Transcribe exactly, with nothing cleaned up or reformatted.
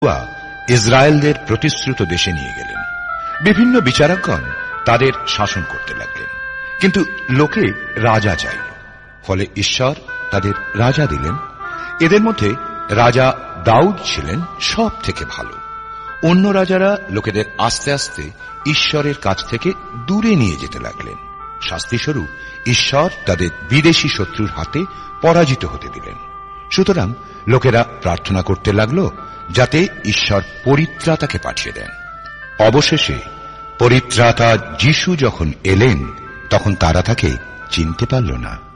ইসরায়েলদের প্রতিশ্রুত দেশে নিয়ে গেলেন। বিভিন্ন বিচারকগণ তাদের শাসন করতে লাগলেন, কিন্তু লোকে রাজা চাইল। ফলে ঈশ্বর তাদের রাজা দিলেন। এদের মধ্যে রাজা দাউদ ছিলেন সব থেকে ভালো। অন্য রাজারা লোকেদের আস্তে আস্তে ঈশ্বরের কাছ থেকে দূরে নিয়ে যেতে লাগলেন। শাস্তিস্বরূপ ঈশ্বর তাদের বিদেশি শত্রুর হাতে পরাজিত হতে দিলেন। সুতরাং লোকেরা প্রার্থনা করতে লাগল যাতে ঈশ্বর পরিত্রাতাকে পাঠিয়ে দেন। অবশেষে পরিত্রাতা যিশু যখন এলেন, তখন তারা তাকে চিনতে পারল না।